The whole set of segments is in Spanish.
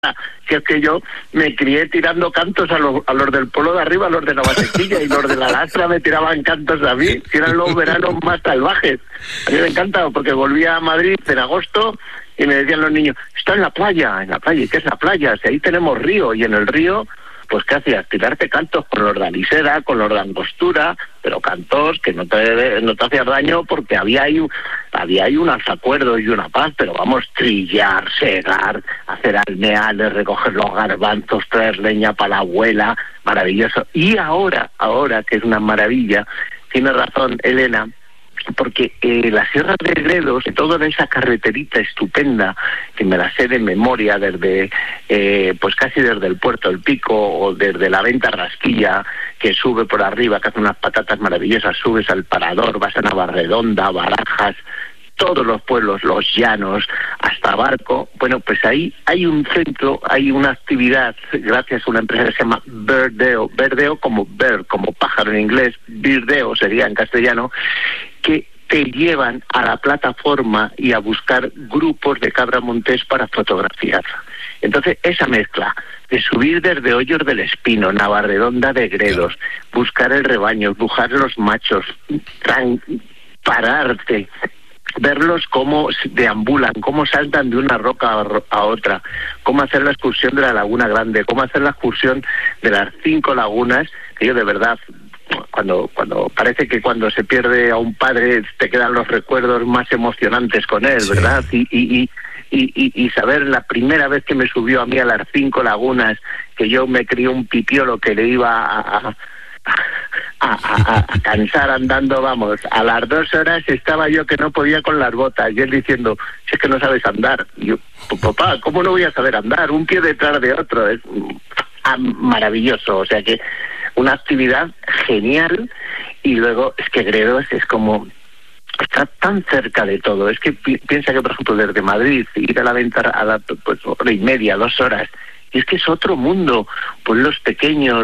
Si es que yo me crié tirando cantos a los del pueblo de arriba, a los de Navasequilla, y los de la Lastra me tiraban cantos a mí, que eran los veranos más salvajes. A mí me encanta, porque volvía a Madrid en agosto y me decían los niños, está en la playa. ¿Y qué es la playa? Si ahí tenemos río, y en el río, pues ¿qué hacías? Tirarte cantos con los de alisera, con los de angostura, pero cantos que no te hacían daño, porque había ahí un acuerdo y una paz, pero vamos, trillar, segar, hacer almeales, recoger los garbanzos, traer leña para la abuela, maravilloso. Y ahora, que es una maravilla, tiene razón Elena, porque la Sierra de Gredos, toda esa carreterita estupenda, que me la sé de memoria desde, pues casi desde el Puerto del Pico, o desde la Venta Rasquilla, que sube por arriba, que hace unas patatas maravillosas, subes al Parador, vas a Navarredonda, Barajas, todos los pueblos, los llanos, hasta Barco. Bueno, pues ahí hay un centro, hay una actividad, gracias a una empresa que se llama Verdeo como bird, como pájaro en inglés, Birdeo sería en castellano, que te llevan a la plataforma y a buscar grupos de cabra montés para fotografiar. Entonces, esa mezcla de subir desde Hoyos del Espino, Navarredonda de Gredos, buscar el rebaño, buscar los machos, pararte, verlos cómo deambulan, cómo saltan de una roca a otra, cómo hacer la excursión de la Laguna Grande, cómo hacer la excursión de las 5 lagunas, que yo de verdad, cuando parece que cuando se pierde a un padre te quedan los recuerdos más emocionantes con él, sí, ¿verdad? Y saber la primera vez que me subió a mí a las 5 lagunas, que yo me crié un pipiolo que le iba a cansar andando, vamos, a las 2 horas estaba yo que no podía con las botas, y él diciendo, si es que no sabes andar. Y yo, papá, ¿cómo no voy a saber andar? Un pie detrás de otro, es maravilloso, o sea que una actividad genial. Y luego es que Gredos es como, está tan cerca de todo, es que piensa que, por ejemplo, desde Madrid ir a la Venta a pues 1:30, 2 horas, y es que es otro mundo, pueblos pequeños,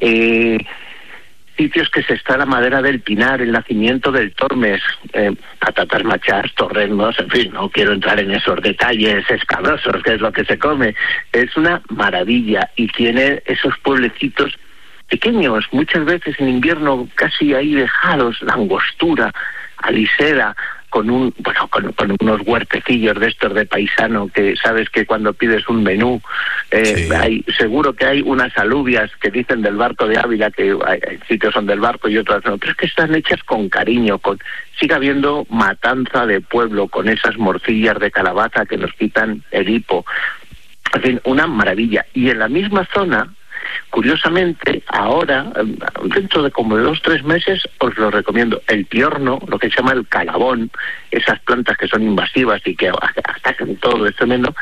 sitios que se está la madera del pinar, el nacimiento del Tormes, patatas machas, torreznos, en fin, no quiero entrar en esos detalles escabrosos, que es lo que se come. Es una maravilla, y tiene esos pueblecitos pequeños, muchas veces en invierno casi ahí dejados, la Angostura, Alisera, con unos huertecillos de estos de paisano, que sabes que cuando pides un menú, sí, seguro que hay unas alubias que dicen del Barco de Ávila, que hay sitios son del Barco y otros no, pero es que están hechas con cariño, sigue habiendo matanza de pueblo, con esas morcillas de calabaza que nos quitan el hipo, en fin, una maravilla. Y en la misma zona, curiosamente, ahora, dentro de como de 2-3 meses, os lo recomiendo, el piorno, lo que se llama el calabón, esas plantas que son invasivas y que atacan todo, es tremendo,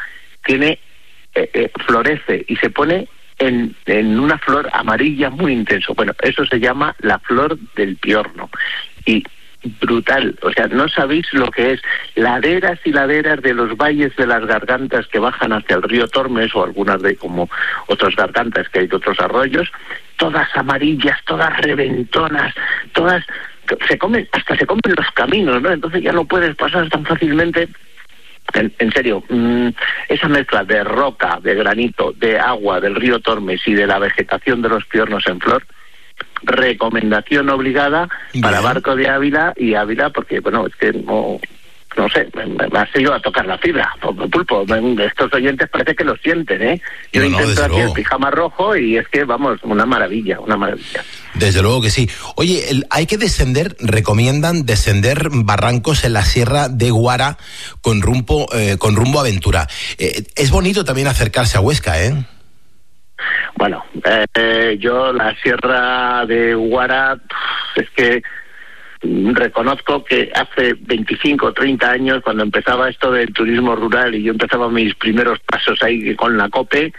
florece y se pone en una flor amarilla muy intenso. Bueno, eso se llama la flor del piorno. Y brutal, o sea, no sabéis lo que es, laderas y laderas de los valles de las gargantas que bajan hacia el río Tormes, o algunas de como otras gargantas que hay de otros arroyos, todas amarillas, todas reventonas, todas se comen los caminos, ¿no? Entonces ya no puedes pasar tan fácilmente. En serio, esa mezcla de roca, de granito, de agua del río Tormes y de la vegetación de los piornos en flor, recomendación obligada. Bien. Para Barco de Ávila y Ávila, porque bueno, es que no sé, me ha seguido a tocar la fibra, Pulpo. Estos oyentes parece que lo sienten, ¿eh? Yo intento aquí el pijama rojo y es que, vamos, una maravilla. Desde luego que sí. Oye, hay que recomiendan descender barrancos en la Sierra de Guara con rumbo a Aventura. Es bonito también acercarse a Huesca, ¿eh? Bueno, yo la Sierra de Guara, es que reconozco que hace 25 o 30 años, cuando empezaba esto del turismo rural y yo empezaba mis primeros pasos ahí con la COPE,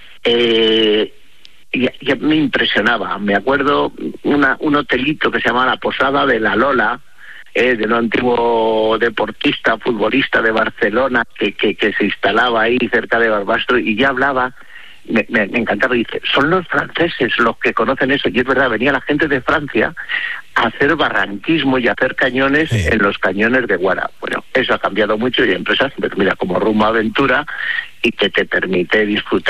ya me impresionaba. Me acuerdo un hotelito que se llamaba La Posada de la Lola, de un antiguo deportista, futbolista de Barcelona, que se instalaba ahí cerca de Barbastro, y ya hablaba. Me encantaba, dice, son los franceses los que conocen eso, y es verdad, venía la gente de Francia a hacer barranquismo y a hacer cañones, sí, en los cañones de Guara. Bueno, eso ha cambiado mucho, y hay empresas, mira, como Rumbo Aventura, y que te permite disfrutar